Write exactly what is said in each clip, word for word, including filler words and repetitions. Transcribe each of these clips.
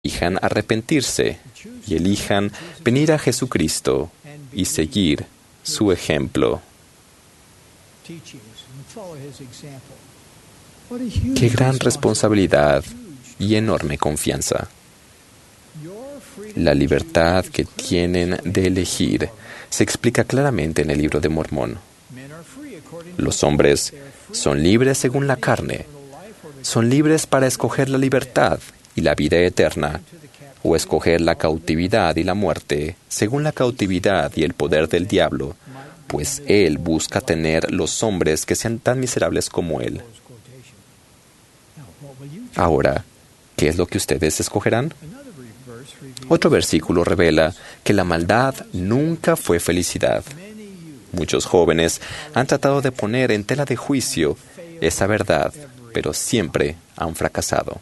elijan arrepentirse y elijan venir a Jesucristo y seguir su ejemplo. Qué gran responsabilidad y enorme confianza. La libertad que tienen de elegir se explica claramente en el Libro de Mormón. Los hombres son libres según la carne. Son libres para escoger la libertad y la vida eterna, o escoger la cautividad y la muerte, según la cautividad y el poder del diablo, pues él busca tener los hombres que sean tan miserables como él. Ahora, ¿qué es lo que ustedes escogerán? Otro versículo revela que la maldad nunca fue felicidad. Muchos jóvenes han tratado de poner en tela de juicio esa verdad, pero siempre han fracasado.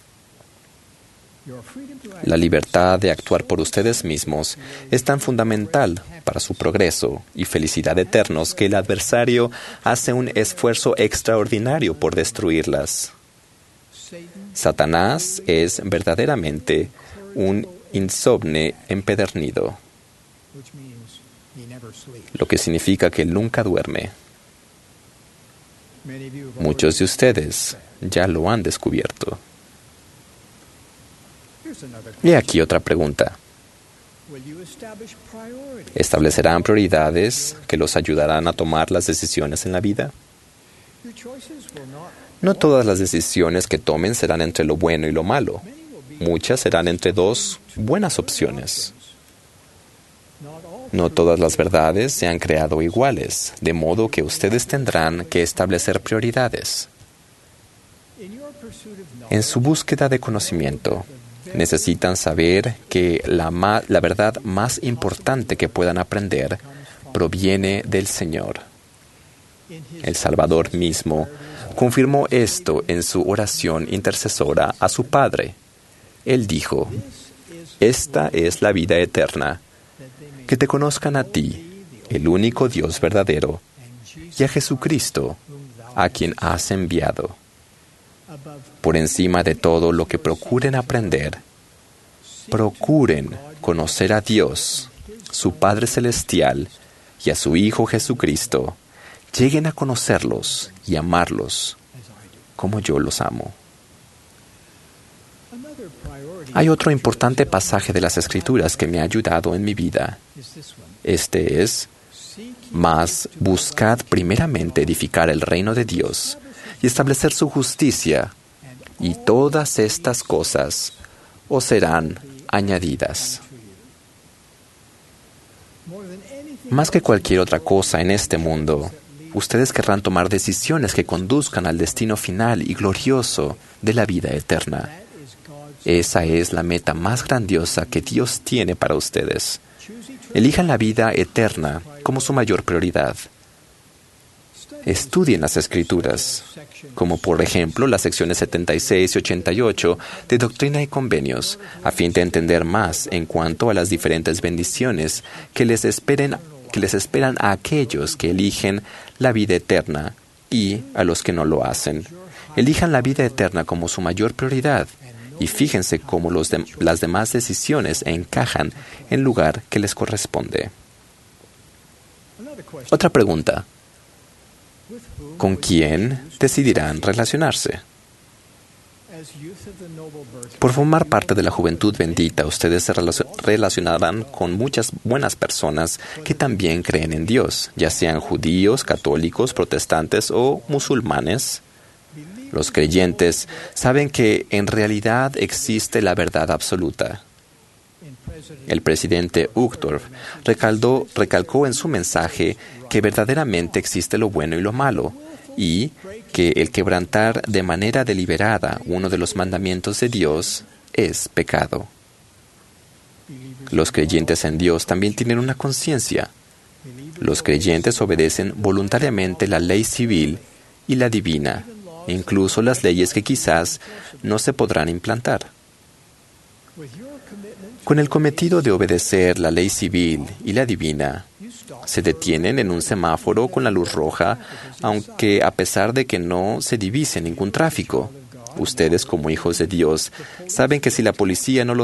La libertad de actuar por ustedes mismos es tan fundamental para su progreso y felicidad eternos que el adversario hace un esfuerzo extraordinario por destruirlas. Satanás es verdaderamente un insomne empedernido, lo que significa que él nunca duerme. Muchos de ustedes ya lo han descubierto. Y aquí otra pregunta. ¿Establecerán prioridades que los ayudarán a tomar las decisiones en la vida? No todas las decisiones que tomen serán entre lo bueno y lo malo. Muchas serán entre dos buenas opciones. No todas las verdades se han creado iguales, de modo que ustedes tendrán que establecer prioridades. En su búsqueda de conocimiento, necesitan saber que la, ma- la verdad más importante que puedan aprender proviene del Señor. El Salvador mismo confirmó esto en su oración intercesora a su Padre. Él dijo: «Esta es la vida eterna, que te conozcan a ti, el único Dios verdadero, y a Jesucristo, a quien has enviado. Por encima de todo lo que procuren aprender, procuren conocer a Dios, su Padre Celestial, y a su Hijo Jesucristo. Lleguen a conocerlos y amarlos como yo los amo». Hay otro importante pasaje de las Escrituras que me ha ayudado en mi vida. Este es: «Mas buscad primeramente edificar el reino de Dios y establecer su justicia, y todas estas cosas os serán añadidas». Más que cualquier otra cosa en este mundo, ustedes querrán tomar decisiones que conduzcan al destino final y glorioso de la vida eterna. Esa es la meta más grandiosa que Dios tiene para ustedes. Elijan la vida eterna como su mayor prioridad. Estudien las Escrituras, como por ejemplo las secciones setenta y seis y ochenta y ocho de Doctrina y Convenios, a fin de entender más en cuanto a las diferentes bendiciones que les esperen, que les esperan a aquellos que eligen la vida eterna y a los que no lo hacen. Elijan la vida eterna como su mayor prioridad y fíjense cómo los de, las demás decisiones encajan en el lugar que les corresponde. Otra pregunta: ¿con quién decidirán relacionarse? Por formar parte de la juventud bendita, ustedes se relacionarán con muchas buenas personas que también creen en Dios, ya sean judíos, católicos, protestantes o musulmanes. Los creyentes saben que en realidad existe la verdad absoluta. El presidente Uchtdorf recalcó, recalcó en su mensaje que verdaderamente existe lo bueno y lo malo, y que el quebrantar de manera deliberada uno de los mandamientos de Dios es pecado. Los creyentes en Dios también tienen una conciencia. Los creyentes obedecen voluntariamente la ley civil y la divina, incluso las leyes que quizás no se podrán implantar. Con el cometido de obedecer la ley civil y la divina, se detienen en un semáforo con la luz roja, aunque a pesar de que no se divise ningún tráfico. Ustedes, como hijos de Dios, saben que si la policía no los